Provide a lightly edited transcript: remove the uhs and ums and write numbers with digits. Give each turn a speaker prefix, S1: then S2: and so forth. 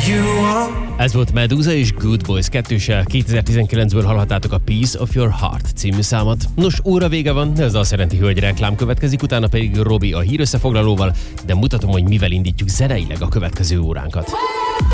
S1: Ez volt Medusa és Good Boys 2-sel. 2019-ből hallhattátok a Piece of Your Heart című számot. Nos, óra vége van, ez azt jelenti, hogy reklám következik, utána pedig Robi a hírösszefoglalóval, de mutatom, hogy mivel indítjuk zeneileg a következő óránkat.